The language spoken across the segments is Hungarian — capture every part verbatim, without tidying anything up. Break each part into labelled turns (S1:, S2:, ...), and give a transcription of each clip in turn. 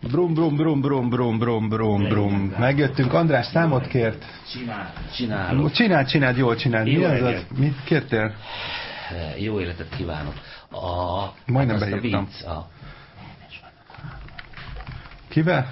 S1: Brum, brum, brum, brum, brum, brum, brum, brum. Megjöttünk. András számot kért?
S2: Csinál, csinálok.
S1: Csináld, csináld, jól csináld. Mi az az? Mit kértél?
S2: Jó életet kívánok. A,
S1: Majdnem
S2: hát
S1: beírtam.
S2: A...
S1: Kivel?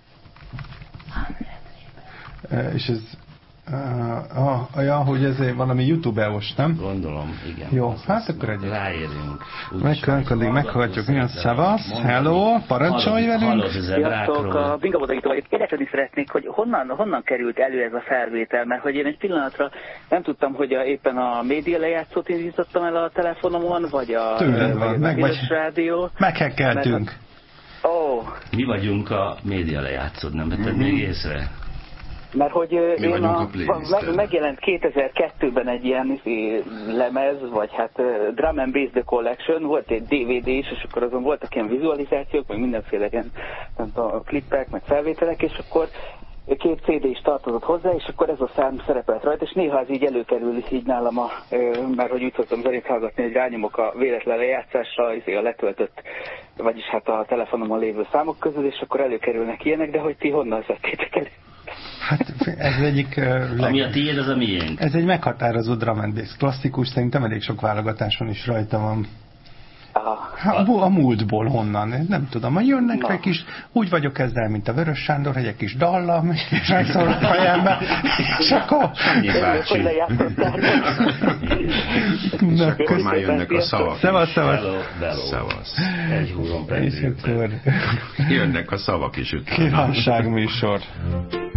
S1: E, és ez... Uh, ah, ja, hogy ez valami YouTube-eos, nem?
S2: Gondolom, igen.
S1: Jó, hát akkor egy...
S2: Ráérünk.
S1: Megkönködik, meghallgatjuk, mi a szavasz. Hello, parancsolj velünk!
S3: Sziasztok, a Bingabodagitól érdeklődni szeretnék, hogy honnan, honnan került elő ez a felvétel, mert hogy én egy pillanatra nem tudtam, hogy a, éppen a média lejátszót indítottam el a telefonomon, vagy a,
S1: Tőled van,
S3: vagy
S1: meg
S3: a
S1: vagy...
S3: rádió.
S1: Meghekkeltünk.
S3: Ó. Oh.
S2: Mi vagyunk a média lejátszód, nem vetted mm-hmm. még észre?
S3: Mert hogy
S4: Mi
S3: én a,
S4: a
S3: meg, megjelent kétezer-kettőben egy ilyen lemez, vagy hát uh, Drum and Bass The Collection, volt egy dé vé dé is, és akkor azon voltak ilyen vizualizációk, meg mindenféle ilyen a klippek, meg felvételek, és akkor két cé dé is tartozott hozzá, és akkor ez a szám szerepelt rajta, és néha ez így előkerül így nálam, a, mert hogy úgy szoktam zenét hallgatni, hogy rányomok a véletlen lejátszásra, a letöltött, vagyis hát a telefonomon lévő számok közül, és akkor előkerülnek ilyenek, de hogy ti honnan szedtétek elő?
S1: Hát ez egyik... Uh, leg...
S2: Ami a tiéd, az a miénk.
S1: Ez egy meghatározó drum and bass klasszikus, szerintem elég sok válogatáson is rajta van. Ha, a, a múltból honnan, nem tudom, hogy jönnek egy kis, úgy vagyok ezzel, mint a Vörös Sándor, egy kis dallam, és megszól a fejembe, és akkor...
S4: És akkor már jönnek a szavak.
S1: Szevasz, szevasz.
S4: Szevasz.
S2: Egy húron
S1: és akkor...
S4: Jönnek a szavak is utána.
S1: Kívánság műsor.